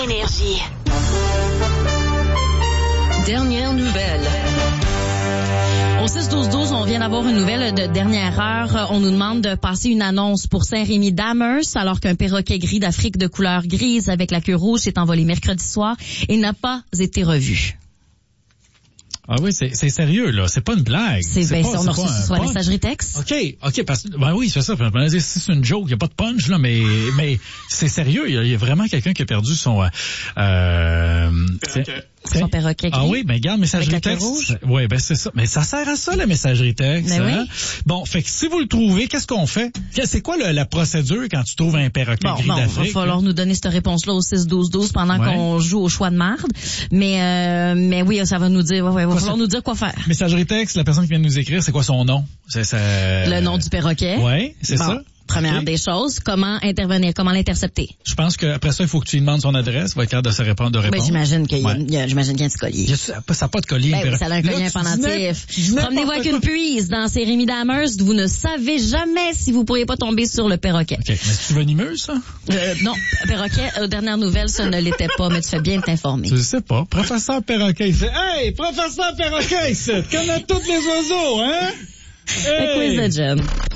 Énergie. Dernière nouvelle. Au 6-12-12, on vient d'avoir une nouvelle de dernière heure. On nous demande de passer une annonce pour Saint-Rémy-d'Amherst, alors qu'un perroquet gris d'Afrique de couleur grise avec la queue rouge s'est envolé mercredi soir et n'a pas été revu. Ah oui, c'est sérieux, là. C'est pas une blague. On a reçu sur la messagerie texte. OK, parce que, oui, c'est ça. Si c'est une joke, il n'y a pas de punch, là, mais c'est sérieux. Il y a vraiment quelqu'un qui a perdu son, son perroquet gris. Ah oui, ben regarde, messagerie texte. Oui, ben c'est ça. Mais ça sert à ça, la messagerie texte. Ben hein? oui. Bon, fait que si vous le trouvez, qu'est-ce qu'on fait? C'est quoi la procédure quand tu trouves un perroquet gris d'Afrique? Il va falloir nous donner cette réponse-là au 6-12-12 pendant qu'on joue au choix de marde. Mais oui, ça va nous dire, il va falloir nous dire quoi faire. Messagerie texte, la personne qui vient de nous écrire, c'est quoi son nom? Le nom du perroquet. Oui, c'est ça. Première des choses, comment intervenir, comment l'intercepter? Je pense qu'après ça, il faut que tu lui demandes son adresse, va être capable de se répondre. Ben, j'imagine qu'il y a un petit collier. Ça n'a pas de collier. Ben, ça a un collier pendentif. Promenez-vous avec une puise dans Saint-Rémy-d'Amherst. Vous ne savez jamais si vous pourriez pas tomber sur le perroquet. OK. Mais c'est-tu venimeux, ça? Non. Perroquet, dernière nouvelle, ça ne l'était pas, mais tu fais bien de t'informer. Je sais pas. Professeur perroquet, il fait, hey, professeur perroquet, tu connais tous les oiseaux, hein? Le quiz de Jen.